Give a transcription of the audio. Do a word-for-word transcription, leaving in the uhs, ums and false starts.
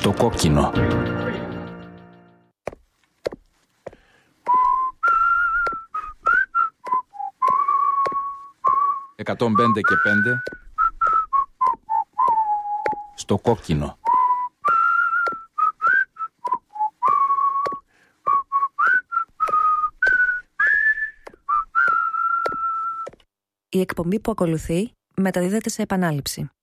Στο κόκκινο. εκατόν πέντε και πέντε. Στο κόκκινο. Η εκπομπή που ακολουθεί μεταδίδεται σε επανάληψη.